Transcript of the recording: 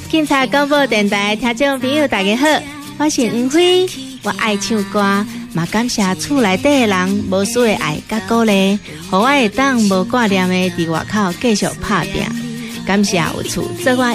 警察广播电台听众朋友大家好，我是黄辉，我爱唱歌，嘛感谢厝内底的人无私的爱甲鼓励，互我会当无挂念的伫外口继续打拼。感谢有厝做我